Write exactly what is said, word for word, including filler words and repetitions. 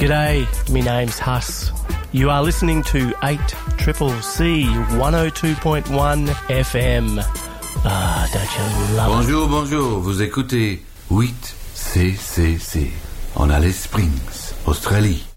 G'day, me name's Huss. You are listening to eight C C one oh two point one F M. Ah, don't you love bonjour, it? Bonjour, bonjour. Vous écoutez eight C C C. On Alice Springs, Australie.